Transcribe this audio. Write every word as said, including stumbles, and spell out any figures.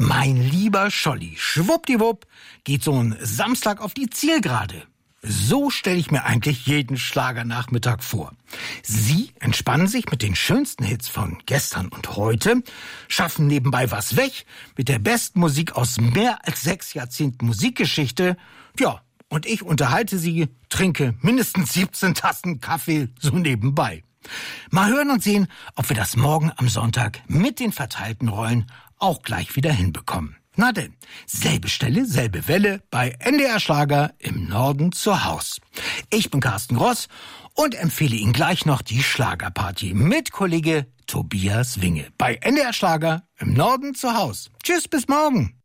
Mein lieber Scholli, schwuppdiwupp geht so ein Samstag auf die Zielgerade. So stelle ich mir eigentlich jeden Schlagernachmittag vor. Sie entspannen sich mit den schönsten Hits von gestern und heute, schaffen nebenbei was weg mit der besten Musik aus mehr als sechs Jahrzehnten Musikgeschichte. Ja, und ich unterhalte Sie, trinke mindestens siebzehn Tassen Kaffee so nebenbei. Mal hören und sehen, ob wir das morgen am Sonntag mit den verteilten Rollen auch gleich wieder hinbekommen. Na denn, selbe Stelle, selbe Welle bei N D R Schlager im Norden zu Haus. Ich bin Carsten Gross und empfehle Ihnen gleich noch die Schlagerparty mit Kollege Tobias Winge bei N D R Schlager im Norden zu Haus. Tschüss, bis morgen.